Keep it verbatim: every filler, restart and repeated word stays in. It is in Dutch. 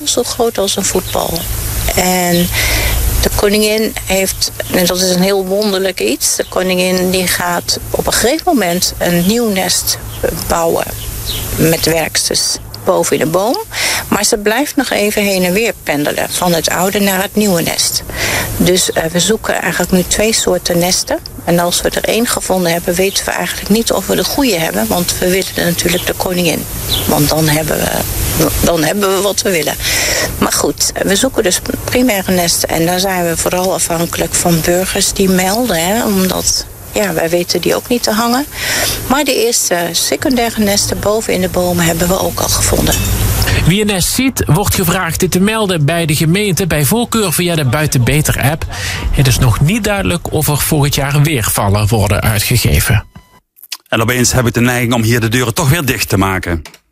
zo groot als een voetbal. En de koningin heeft, en dat is een heel wonderlijk iets, de koningin die gaat op een gegeven moment een nieuw nest bouwen met werksters boven in de boom. Maar ze blijft nog even heen en weer pendelen van het oude naar het nieuwe nest. Dus uh, we zoeken eigenlijk nu twee soorten nesten. En als we er één gevonden hebben, weten we eigenlijk niet of we de goede hebben. Want we willen natuurlijk de koningin. Want dan hebben we, dan hebben we wat we willen. Maar goed, we zoeken dus primaire nesten. En daar zijn we vooral afhankelijk van burgers die melden. Hè, omdat, ja, wij weten die ook niet te hangen. Maar de eerste secundaire nesten boven in de bomen hebben we ook al gevonden. Wie een nest ziet, wordt gevraagd dit te melden bij de gemeente, bij voorkeur via de Buiten Beter app. Het is nog niet duidelijk of er volgend jaar weer vallen worden uitgegeven. En opeens heb ik de neiging om hier de deuren toch weer dicht te maken.